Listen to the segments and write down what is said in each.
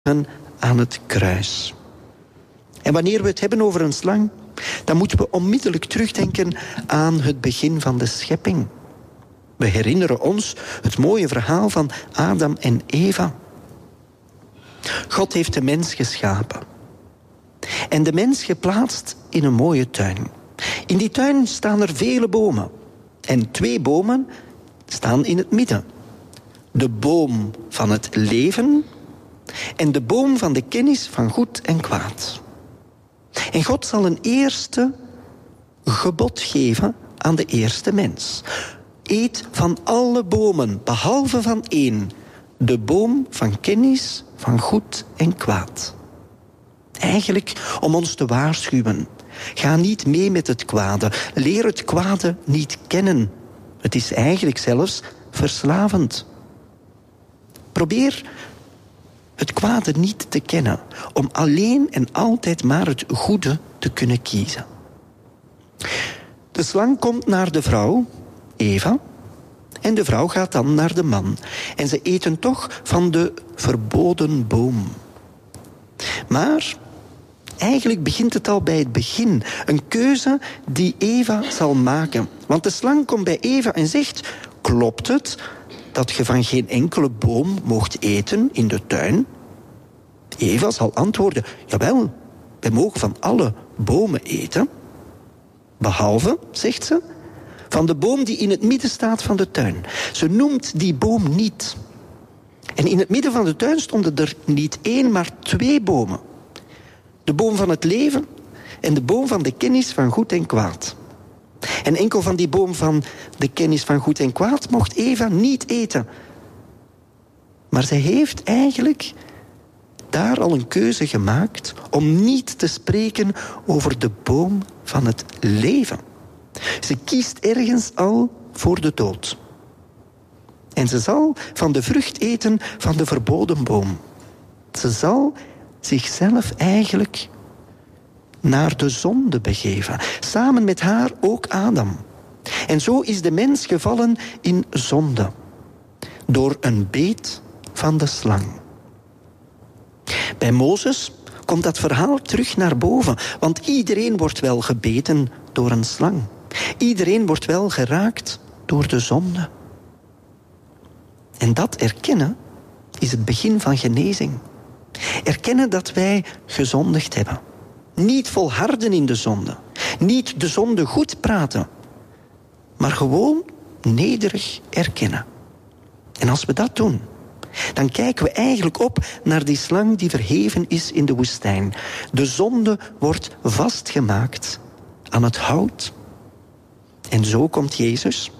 aan het kruis. En wanneer we het hebben over een slang, dan moeten we onmiddellijk terugdenken aan het begin van de schepping. We herinneren ons het mooie verhaal van Adam en Eva. God heeft de mens geschapen. En de mens geplaatst in een mooie tuin. In die tuin staan er vele bomen. En 2 bomen staan in het midden. De boom van het leven en de boom van de kennis van goed en kwaad. En God zal een eerste gebod geven aan de eerste mens. Eet van alle bomen, behalve van 1. De boom van kennis van goed en kwaad. Eigenlijk om ons te waarschuwen. Ga niet mee met het kwade. Leer het kwade niet kennen. Het is eigenlijk zelfs verslavend. Probeer het kwade niet te kennen, om alleen en altijd maar het goede te kunnen kiezen. De slang komt naar de vrouw, Eva, en de vrouw gaat dan naar de man. En ze eten toch van de verboden boom. Maar eigenlijk begint het al bij het begin. Een keuze die Eva zal maken. Want de slang komt bij Eva en zegt: klopt het dat je van geen enkele boom mocht eten in de tuin? Eva zal antwoorden: jawel, wij mogen van alle bomen eten. Behalve, zegt ze, van de boom die in het midden staat van de tuin. Ze noemt die boom niet. En in het midden van de tuin stonden er niet 1, maar 2 bomen. De boom van het leven en de boom van de kennis van goed en kwaad. En enkel van die boom van de kennis van goed en kwaad mocht Eva niet eten. Maar zij heeft eigenlijk daar al een keuze gemaakt om niet te spreken over de boom van het leven. Ze kiest ergens al voor de dood. En ze zal van de vrucht eten van de verboden boom. Ze zal zichzelf eigenlijk naar de zonde begeven. Samen met haar ook Adam. En zo is de mens gevallen in zonde. Door een beet van de slang. Bij Mozes komt dat verhaal terug naar boven. Want iedereen wordt wel gebeten door een slang. Iedereen wordt wel geraakt door de zonde. En dat erkennen is het begin van genezing. Erkennen dat wij gezondigd hebben. Niet volharden in de zonde. Niet de zonde goed praten. Maar gewoon nederig erkennen. En als we dat doen, dan kijken we eigenlijk op naar die slang die verheven is in de woestijn. De zonde wordt vastgemaakt aan het hout. En zo komt Jezus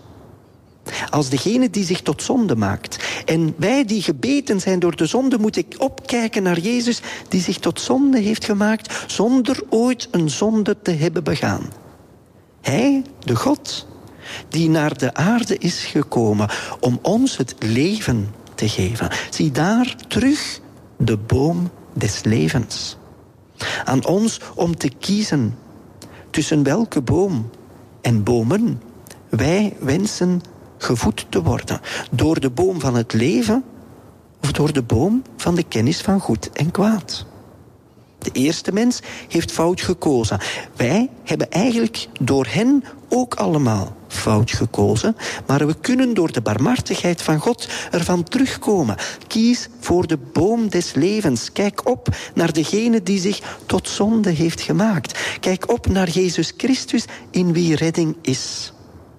als degene die zich tot zonde maakt. En wij die gebeten zijn door de zonde, moeten opkijken naar Jezus die zich tot zonde heeft gemaakt zonder ooit een zonde te hebben begaan. Hij, de God, die naar de aarde is gekomen om ons het leven te geven. Zie daar terug de boom des levens. Aan ons om te kiezen tussen welke boom en bomen wij wensen gevoed te worden. Door de boom van het leven of door de boom van de kennis van goed en kwaad. De eerste mens heeft fout gekozen. Wij hebben eigenlijk door hen ook allemaal fout gekozen. Maar we kunnen door de barmhartigheid van God ervan terugkomen. Kies voor de boom des levens. Kijk op naar degene die zich tot zonde heeft gemaakt. Kijk op naar Jezus Christus in wie redding is.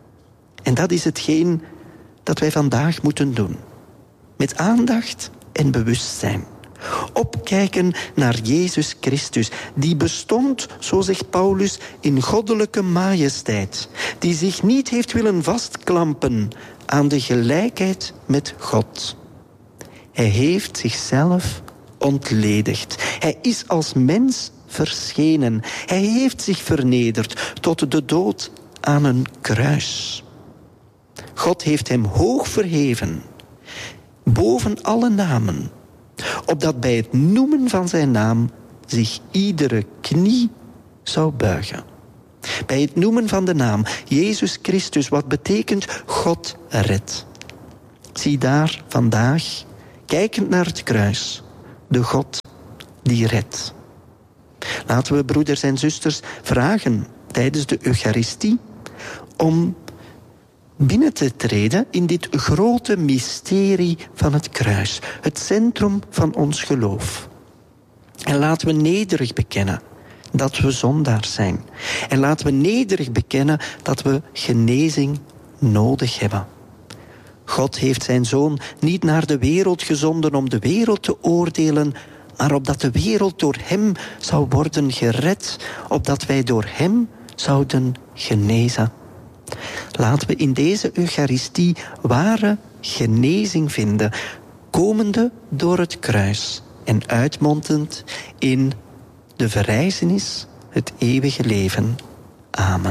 En dat is hetgeen dat wij vandaag moeten doen. Met aandacht en bewustzijn. Opkijken naar Jezus Christus, die bestond, zo zegt Paulus, in goddelijke majesteit. Die zich niet heeft willen vastklampen aan de gelijkheid met God. Hij heeft zichzelf ontledigd. Hij is als mens verschenen. Hij heeft zich vernederd tot de dood aan een kruis. God heeft hem hoog verheven, boven alle namen, opdat bij het noemen van zijn naam zich iedere knie zou buigen. Bij het noemen van de naam Jezus Christus, wat betekent God redt. Zie daar vandaag, kijkend naar het kruis, de God die redt. Laten we, broeders en zusters, vragen tijdens de Eucharistie om binnen te treden in dit grote mysterie van het kruis, het centrum van ons geloof. En laten we nederig bekennen dat we zondaars zijn. En laten we nederig bekennen dat we genezing nodig hebben. God heeft zijn Zoon niet naar de wereld gezonden om de wereld te oordelen, maar opdat de wereld door hem zou worden gered, opdat wij door hem zouden genezen. Laten we in deze Eucharistie ware genezing vinden, komende door het kruis en uitmondend in de verrijzenis, het eeuwige leven. Amen.